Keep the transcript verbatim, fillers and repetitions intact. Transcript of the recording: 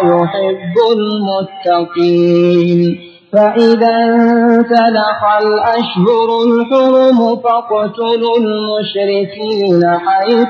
يحب المتقين. فإذا انسلخ الأشهر الحرم فاقتلوا المشركين حيث